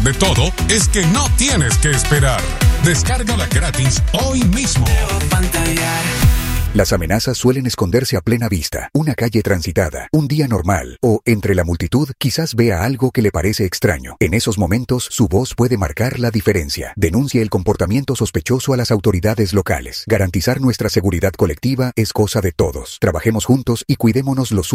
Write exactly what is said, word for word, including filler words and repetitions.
de todo es que no tienes que esperar. Descárgala gratis hoy mismo. Las amenazas suelen esconderse a plena vista, una calle transitada, un día normal, o, entre la multitud, quizás vea algo que le parece extraño. En esos momentos, su voz puede marcar la diferencia. Denuncie el comportamiento sospechoso a las autoridades locales. Garantizar nuestra seguridad colectiva es cosa de todos. Trabajemos juntos y cuidémonos los